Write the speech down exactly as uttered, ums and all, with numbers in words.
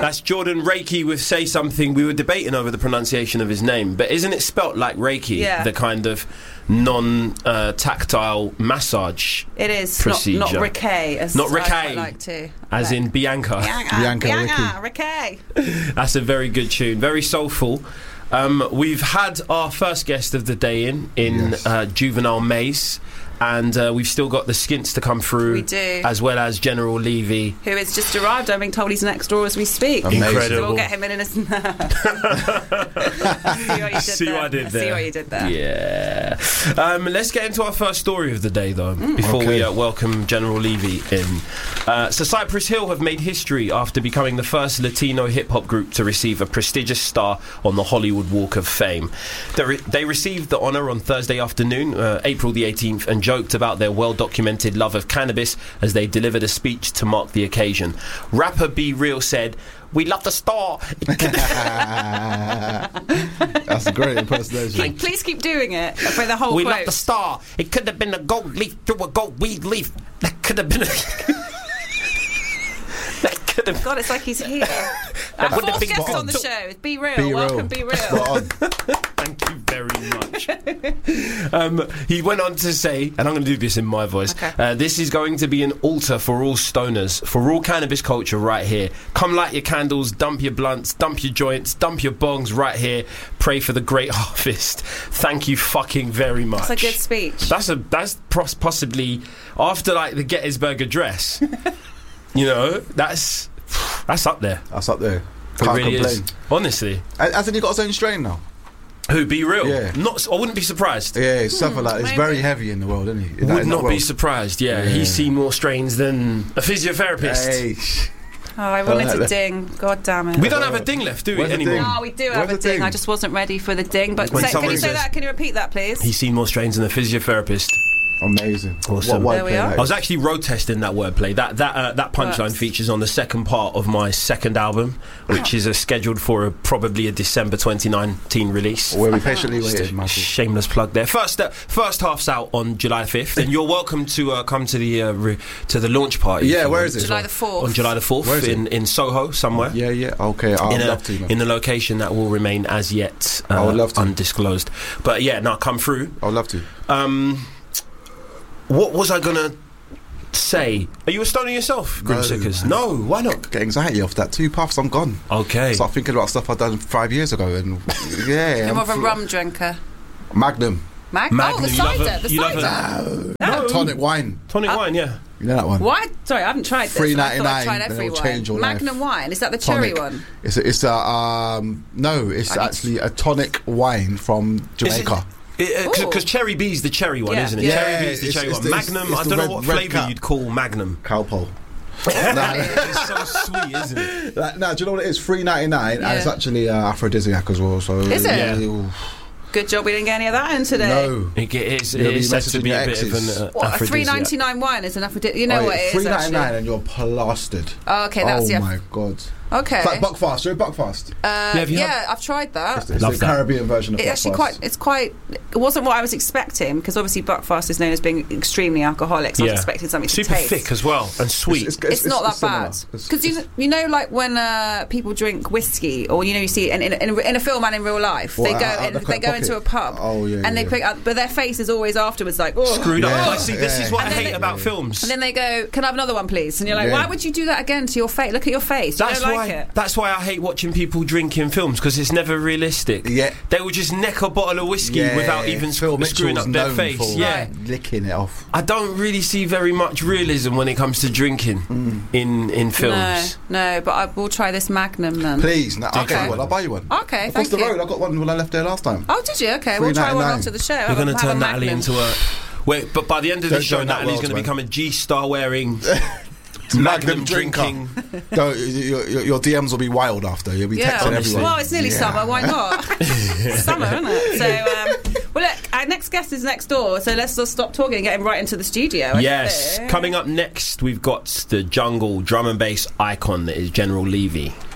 That's Jordan Reiki with Say Something. We were debating over the pronunciation of his name, but isn't it spelt like Reiki? Yeah. The kind of non-tactile uh, massage It is. procedure. Not, not Riquet, as Not I Riquet. quite like to. As Right. in Bianca. Bianca, Bianca Bianca, Riquet. That's a very good tune. Very soulful. Um, we've had our first guest of the day in, in Yes. uh, Juvenile Mace. And uh, we've still got the Skints to come through. We do. As well as General Levy. Who has just arrived. I'm being told he's next door as we speak. Amazing. Incredible. So we'll get him in in a... See what you did See there. what I did there. See what you did there. Yeah. Um, let's get into our first story of the day, though, Mm. before we Okay. uh, welcome General Levy in. Uh, so Cypress Hill have made history after becoming the first Latino hip-hop group to receive a prestigious star on the Hollywood Walk of Fame. They, re- they received the honour on Thursday afternoon, uh, April the eighteenth, and joked about their well-documented love of cannabis as they delivered a speech to mark the occasion. Rapper B Real said, "We love the star." That's a great impersonation. Keep, please keep doing it for the whole We quote. love the star. It could have been a gold leaf through a gold weed leaf. That could have been a... that could have... God, it's like he's here. Our would have fourth been guest spot on on. the show is Be Real. Be Real. Welcome, Be Real. Spot on. Thank you very much. um, he went on to say, and I'm going to do this in my voice, Okay. uh, this is going to be an altar for all stoners, for all cannabis culture right here. Come light your candles, dump your blunts, dump your joints, dump your bongs right here. Pray for the great harvest. Thank you fucking very much. That's a good speech. That's a that's pos- possibly after like the Gettysburg Address. You know, that's that's up there. That's up there. It Can't really complain. is. Honestly, Ha- Hasn't he got his own strain now? who Be Real? Yeah. Not. I wouldn't be surprised. Yeah, it's something like it's maybe. very heavy in the world, isn't he? In that- Would in that not be world. surprised. Yeah, Yeah. he's seen more strains than a physiotherapist. Hey, sh- Oh, I wanted Don't to let ding. God damn it. We don't have a ding left, do we? Where's the Anymore. ding? Oh, we do Where's have a the ding. ding? I just wasn't ready for the ding. But When say, can someone you say says- that? Can you repeat that, please? He's seen more strains than a physiotherapist. amazing. Awesome. What There we wordplay are. that I was is. actually road testing that wordplay. That that uh, that punchline Works. features on the second part of my second album, which is uh, scheduled for a, probably a December twenty nineteen release. We'll be patiently Just a waiting, Michael. shameless plug there. First, uh, first half's out on July fifth, and you're welcome to uh, come to the uh, re- to the launch party. Yeah, if you where want. is it? July the fourth. On July the fourth Where is it? in, in Soho somewhere. Yeah, yeah. Okay, I'd in, a, love to. Man. in the location that will remain as yet uh, I would love to. undisclosed. But yeah, now come through. I would love to. Um, what was I gonna say? Are you a stoner yourself, No, Grimsickers? man. No, why not? Get anxiety off that. Two puffs, I'm gone. Okay. Start thinking about stuff I've done five years ago, and yeah, You're I'm more of a fl- rum drinker. Magnum, Mag- Magnum, oh, the you love cider. a- The you love cider. a- no, tonic wine. Tonic Uh, wine, yeah. You know that one? Why? Sorry, I haven't tried this. three I thought I'd ninety-nine, tried every it'll wine. change your life. Magnum wine. Is that the cherry Tonic. one? It's a, it's a um no, it's I need actually a tonic wine from Jamaica. Ooh. Because Cherry B's the cherry one, Yeah. isn't it? Yeah, Cherry B's the it's- cherry it's one. the- it's- Magnum, it's I the don't red- know what red flavour cap. you'd call Magnum. Cowpole. It's so sweet, isn't it? Like, no, do you know what it is? Three ninety nine, Yeah. and it's actually uh, aphrodisiac as well. So Is it? Yeah. Good job we didn't get any of that in today. No. It, it's You'll be it's said to messaging be your a bit of exes. an uh, What, a three aphrodisiac. ninety nine wine is an aphrodisiac. You know Oh, what yeah, it is, three ninety nine, actually. and you're plastered. Oh, okay, that's oh the. my god. Okay. It's like Buckfast. You know Buckfast? Uh, Yeah, have you yeah, I've tried that. It's, it's Love the that. Caribbean version of It's actually Buckfast. quite. It's quite. It wasn't what I was expecting because obviously Buckfast is known as being extremely alcoholic. So I Yeah. was expecting something Super to taste. thick as well and sweet. It's, It's, not that similar. bad It's- because you, it's- you know, like when uh, people drink whiskey, or you know, you see in, in, in, a- in a film and in real life, What, they go out- out in, the they go pocket? into a pub, Oh, yeah, and they yeah. pick up, but their face is always afterwards like, oh, Screwed up. Yeah. Oh, see, this Yeah. is what And I then hate they- about films. and then they go, "Can I have another one, please?" And you're like, Yeah. "Why would you do that again to your face? Look at your face. You That's don't why. like it." That's why I hate watching people drink in films because it's never realistic. Yeah. They will just neck a bottle of whiskey Yeah, without even Phil sc- screwing Mitchell's up their known face. for Yeah. licking it off. I don't really see very much realism when it comes to drinking Mm. in in films. No, no, but I will try this Magnum then. Please, no, I'll Okay. get you one. I'll buy you one. Okay, Across thank the you. road, I got one when I left there last time. Oh, did you? Okay, we'll try one three ninety-nine. after the show. You're going to Have a turn Natalie Magnum. into a. Wait, but by the end of the Don't show, show that Natalie's world, going to man. become a G-star wearing Magnum Magnum drinker. drinking. No, your, your, your D Ms will be wild after. You'll be Yeah, texting everyone. well, it's nearly Yeah. summer. Why not? Summer, isn't it? So, um, well, look, our next guest is next door. So let's just stop talking and get him right into the studio. I Yes. think. Coming up next, we've got the jungle drum and bass icon that is General Levy.